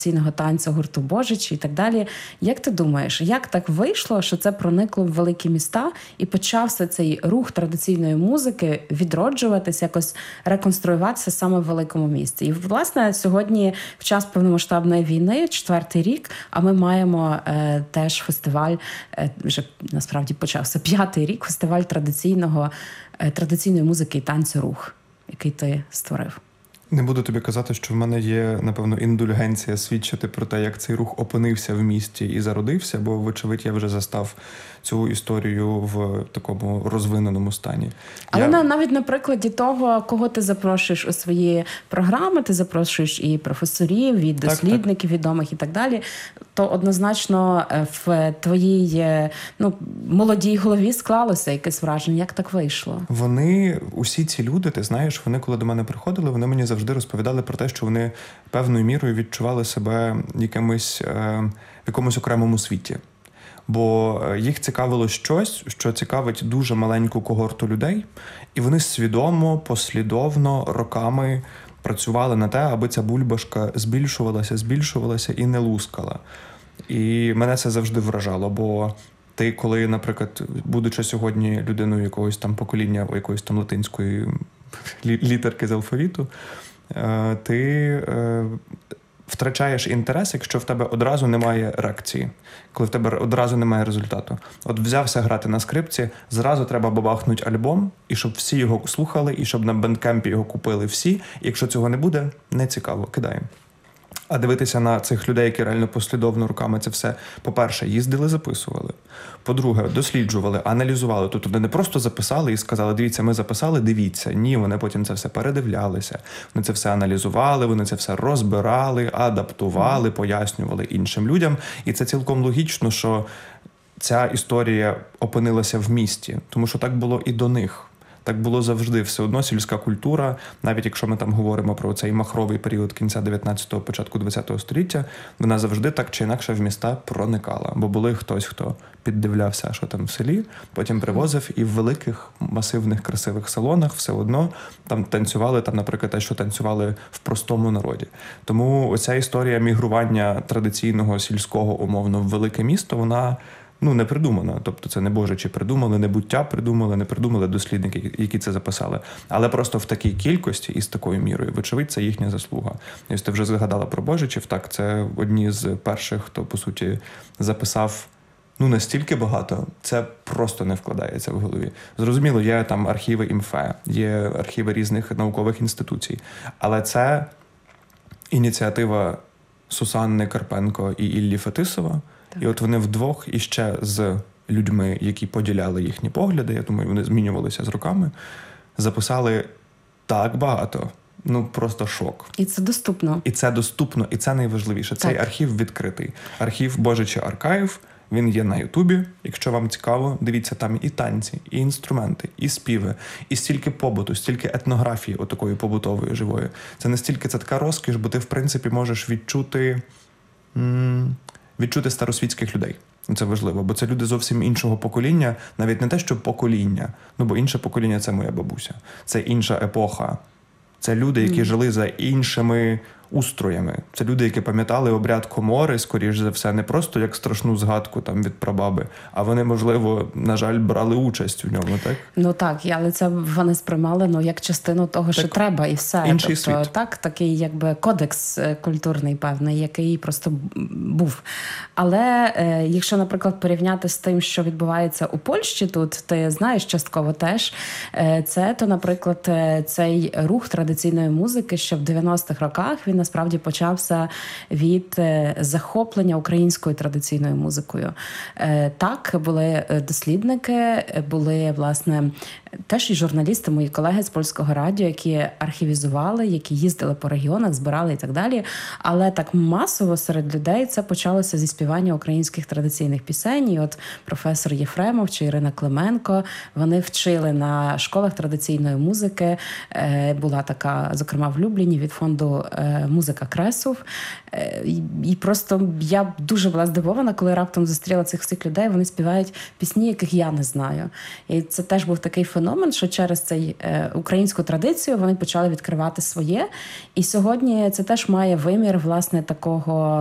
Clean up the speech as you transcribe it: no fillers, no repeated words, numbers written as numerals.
традиційного танцю гурту «Божичі» і так далі. Як ти думаєш, як так вийшло, що це проникло в великі міста і почався цей рух традиційної музики відроджуватися, якось реконструюватися саме в великому місті? І, власне, сьогодні, в час повномасштабної війни, 4-й рік, а ми маємо теж фестиваль, вже насправді почався 5-й рік, фестиваль традиційної музики і танцю «Рух», який ти створив. Не буду тобі казати, що в мене є, напевно, індульгенція свідчити про те, як цей рух опинився в місті і зародився, бо, вочевидь, я вже застав цю історію в такому розвиненому стані. Але навіть на прикладі того, кого ти запрошуєш у свої програми, ти запрошуєш і професорів, і дослідників відомих і так далі, то однозначно в твоїй молодій голові склалося якесь враження. Як так вийшло? Усі ці люди, ти знаєш, вони коли до мене приходили, вони мені завжди розповідали про те, що вони певною мірою відчували себе в якомусь окремому світі. Бо їх цікавило щось, що цікавить дуже маленьку когорту людей, і вони свідомо, послідовно, роками працювали на те, аби ця бульбашка збільшувалася і не лускала. І мене це завжди вражало, бо ти, коли, наприклад, будучи сьогодні людиною якогось там покоління, якоїсь там латинської літерки з алфавіту, ти втрачаєш інтерес, якщо в тебе одразу немає реакції, коли в тебе одразу немає результату. От взявся грати на скрипці, зразу треба бабахнути альбом, і щоб всі його слухали, і щоб на бендкемпі його купили всі. І якщо цього не буде, не цікаво, кидаємо. А дивитися на цих людей, які реально послідовно руками це все, по-перше, їздили, записували. По-друге, досліджували, аналізували. Тобто вони не просто записали і сказали, дивіться, ми записали, дивіться. Ні, вони потім це все передивлялися. Вони це все аналізували, вони це все розбирали, адаптували, пояснювали іншим людям. І це цілком логічно, що ця історія опинилася в місті. Тому що так було і до них. Так було завжди. Все одно сільська культура, навіть якщо ми там говоримо про цей махровий період кінця 19-го, початку 20-го століття, вона завжди так чи інакше в міста проникала. Бо були хтось, хто піддивлявся, що там в селі, потім привозив і в великих, масивних, красивих салонах все одно там танцювали, наприклад, те, що танцювали в простому народі. Тому оця історія мігрування традиційного сільського, умовно, в велике місто, вона не придумано. Тобто це не Божичі придумали, не буття придумали, не придумали дослідники, які це записали. Але просто в такій кількості і з такою мірою, вочевидь, це їхня заслуга. Ось ти вже згадала про Божичів, так, це одні з перших, хто, по суті, записав настільки багато, це просто не вкладається в голові. Зрозуміло, є там архіви ІМФЕ, є архіви різних наукових інституцій, але це ініціатива Сусанни Карпенко і Іллі Фетисова. І от вони вдвох іще з людьми, які поділяли їхні погляди, я думаю, вони змінювалися з роками, записали так багато. Просто шок. І це доступно. І це найважливіше. Цей архів відкритий. Архів Божичі Аркаїв, він є на Ютубі. Якщо вам цікаво, дивіться, там і танці, і інструменти, і співи, і стільки побуту, стільки етнографії отакої побутової, живої. Це така розкіш, бо ти, в принципі, можеш відчути старосвітських людей. Це важливо, бо це люди зовсім іншого покоління, навіть не те, що покоління, бо інше покоління – це моя бабуся. Це інша епоха. Це люди, які жили за іншими устроями. Це люди, які пам'ятали обряд комори, скоріш за все, не просто як страшну згадку там від прабаби, а вони, можливо, на жаль, брали участь в ньому, так? Так, але це вони сприймали, як частину того, що треба, і все. Інший світ. Такий, якби, кодекс культурний певний, який просто був. Але якщо, наприклад, порівняти з тим, що відбувається у Польщі тут, ти знаєш частково теж, то, наприклад, цей рух традиційної музики, що в 90-х роках він насправді почався від захоплення українською традиційною музикою. Так, були дослідники, були, власне, теж і журналісти, мої колеги з Польського радіо, які архівізували, які їздили по регіонах, збирали і так далі. Але так масово серед людей це почалося зі співання українських традиційних пісень. І от професор Єфремов чи Ірина Клименко, вони вчили на школах традиційної музики. Була така, зокрема, в Любліні від фонду музика Кресов. І просто я дуже була здивована, коли раптом зустріла цих всіх людей, вони співають пісні, яких я не знаю. І це теж був такий феномен, що через цей українську традицію вони почали відкривати своє. І сьогодні це теж має вимір, власне, такого